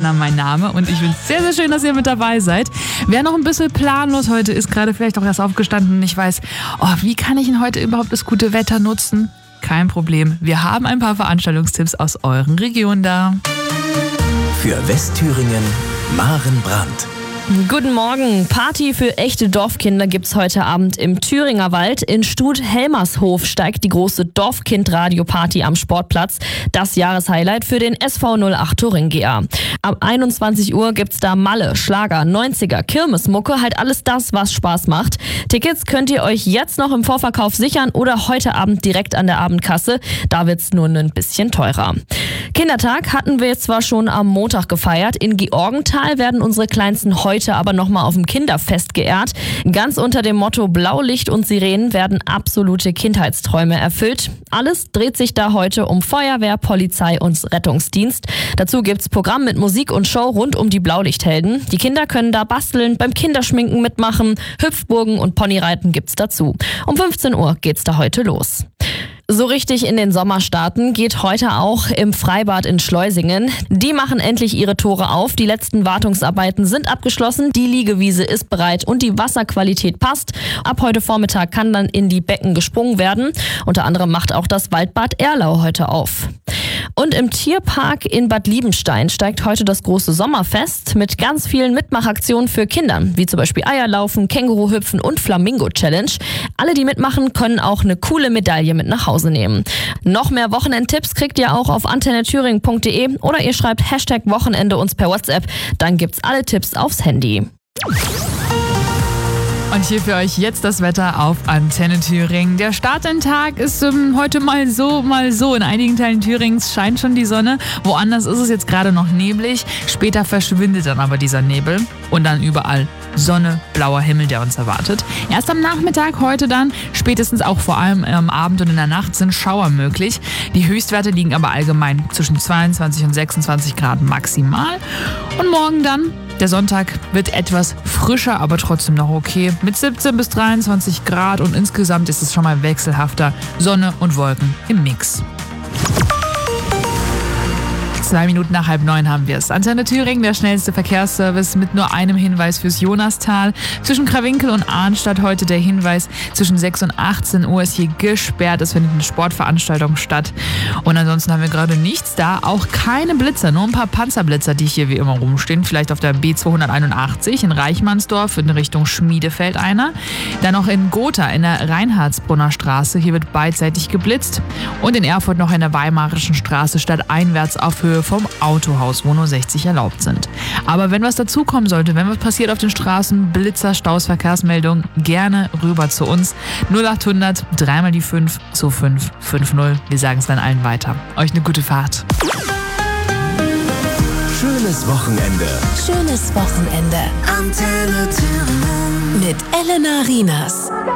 Elena mein Name und ich finde es sehr, sehr schön, dass ihr mit dabei seid. Wer noch ein bisschen planlos heute ist, gerade vielleicht auch erst aufgestanden und nicht weiß, wie kann ich denn heute überhaupt das gute Wetter nutzen? Kein Problem, wir haben ein paar Veranstaltungstipps aus euren Regionen da. Für Westthüringen, Maren Brandt. Guten Morgen. Party für echte Dorfkinder gibt's heute Abend im Thüringer Wald. In Stut-Helmershof steigt die große Dorfkind-Radio-Party am Sportplatz. Das Jahreshighlight für den SV 08 Thuringia. Ab 21 Uhr gibt's da Malle, Schlager, 90er, Kirmesmucke, halt alles das, was Spaß macht. Tickets könnt ihr euch jetzt noch im Vorverkauf sichern oder heute Abend direkt an der Abendkasse. Da wird's nur ein bisschen teurer. Kindertag hatten wir zwar schon am Montag gefeiert. In Georgenthal werden unsere Kleinsten heute aber nochmal auf dem Kinderfest geehrt. Ganz unter dem Motto Blaulicht und Sirenen werden absolute Kindheitsträume erfüllt. Alles dreht sich da heute um Feuerwehr, Polizei und Rettungsdienst. Dazu gibt's Programm mit Musik und Show rund um die Blaulichthelden. Die Kinder können da basteln, beim Kinderschminken mitmachen, Hüpfburgen und Ponyreiten gibt's dazu. Um 15 Uhr geht's da heute los. So richtig in den Sommer starten geht heute auch im Freibad in Schleusingen. Die machen endlich ihre Tore auf. Die letzten Wartungsarbeiten sind abgeschlossen. Die Liegewiese ist bereit und die Wasserqualität passt. Ab heute Vormittag kann dann in die Becken gesprungen werden. Unter anderem macht auch das Waldbad Erlau heute auf. Und im Tierpark in Bad Liebenstein steigt heute das große Sommerfest mit ganz vielen Mitmachaktionen für Kinder, wie zum Beispiel Eierlaufen, Känguruhüpfen und Flamingo-Challenge. Alle, die mitmachen, können auch eine coole Medaille mit nach Hause nehmen. Noch mehr Wochenendtipps kriegt ihr auch auf antenneThüringen.de oder ihr schreibt #Wochenende uns per WhatsApp. Dann gibt's alle Tipps aufs Handy. Und hier für euch jetzt das Wetter auf Antenne Thüringen. Der Start in den Tag ist heute mal so, mal so. In einigen Teilen Thürings scheint schon die Sonne. Woanders ist es jetzt gerade noch neblig. Später verschwindet dann aber dieser Nebel. Und dann überall Sonne, blauer Himmel, der uns erwartet. Erst am Nachmittag heute dann, spätestens auch vor allem am Abend und in der Nacht sind Schauer möglich. Die Höchstwerte liegen aber allgemein zwischen 22 und 26 Grad maximal. Und morgen dann, der Sonntag, wird etwas frischer, aber trotzdem noch okay. Mit 17 bis 23 Grad und insgesamt ist es schon mal wechselhafter. Sonne und Wolken im Mix. 2 Minuten nach 8:30 haben wir es. Antenne Thüringen, der schnellste Verkehrsservice mit nur einem Hinweis fürs Jonastal. Zwischen Krawinkel und Arnstadt heute der Hinweis, zwischen 6 und 18 Uhr ist hier gesperrt. Es findet eine Sportveranstaltung statt. Und ansonsten haben wir gerade nichts da. Auch keine Blitzer, nur ein paar Panzerblitzer, die hier wie immer rumstehen. Vielleicht auf der B281 in Reichmannsdorf in Richtung Schmiedefeld einer. Dann noch in Gotha in der Reinhardsbrunner Straße. Hier wird beidseitig geblitzt. Und in Erfurt noch in der Weimarischen Straße stadteinwärts auf Höhe vom Autohaus, wo nur 60 erlaubt sind. Aber wenn was dazukommen sollte, wenn was passiert auf den Straßen, Blitzer, Staus, Verkehrsmeldungen, gerne rüber zu uns. 0800 3 mal die 5 25 50. Wir sagen es dann allen weiter. Euch eine gute Fahrt. Schönes Wochenende. Schönes Wochenende. Antenne Thüringen. Mit Elena Rienas.